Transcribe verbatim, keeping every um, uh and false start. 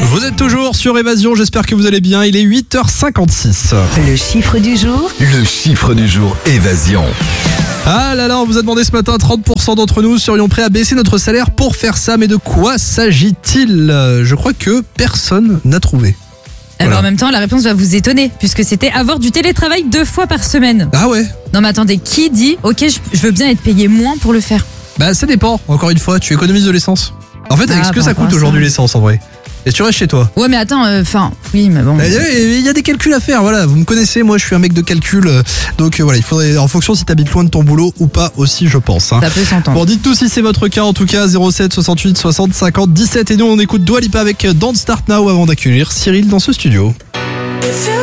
Vous êtes toujours sur Évasion, j'espère que vous allez bien, il est huit heures cinquante-six. Le chiffre du jour. Le chiffre du jour, Évasion. Ah là là, on vous a demandé ce matin, trente pour cent d'entre nous serions prêts à baisser notre salaire pour faire ça, mais de quoi s'agit-il ? Je crois que personne n'a trouvé. Alors Voilà. en même temps, la réponse va vous étonner, puisque c'était avoir du télétravail deux fois par semaine. Ah ouais ? Non mais attendez, qui dit « Ok, je, je veux bien être payé moins pour le faire Bah ça dépend, encore une fois, tu économises de l'essence. En fait, avec Ah, ce que par ça rapport coûte à aujourd'hui ça. l'essence en vrai. Et tu restes chez toi. ?» Ouais mais attends, enfin, oui mais bon... Il y, a, il y a des calculs à faire, voilà. Vous me connaissez, moi je suis un mec de calcul. euh, Donc euh, voilà, il faudrait, en fonction si t'habites loin de ton boulot ou pas aussi, je pense. Hein. Ça peut s'entendre. Bon, dites-nous si c'est votre cas, en tout cas, zéro sept soixante-huit soixante cinquante dix-sept. Et nous, on écoute Dua Lipa avec Don't Start Now avant d'accueillir Cyril dans ce studio.